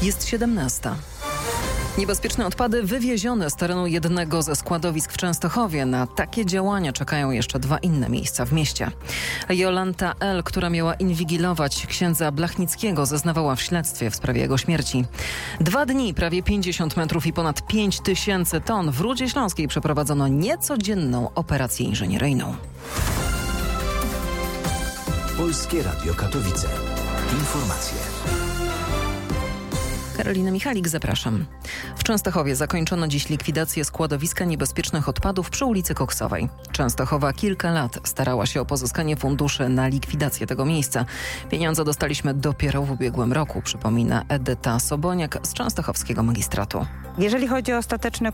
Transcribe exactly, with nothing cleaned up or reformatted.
Jest siedemnasta. Niebezpieczne odpady wywiezione z terenu jednego ze składowisk w Częstochowie. Na takie działania czekają jeszcze dwa inne miejsca w mieście. Jolanta L., która miała inwigilować księdza Blachnickiego, zeznawała w śledztwie w sprawie jego śmierci. Dwa dni, prawie pięćdziesiąt metrów i ponad pięć tysięcy ton w Rudzie Śląskiej przeprowadzono niecodzienną operację inżynieryjną. Polskie Radio Katowice. Informacje. Karolina Michalik, zapraszam. W Częstochowie zakończono dziś likwidację składowiska niebezpiecznych odpadów przy ulicy Koksowej. Częstochowa kilka lat starała się o pozyskanie funduszy na likwidację tego miejsca. Pieniądze dostaliśmy dopiero w ubiegłym roku, przypomina Edyta Soboniak z częstochowskiego magistratu. Jeżeli chodzi o ostateczne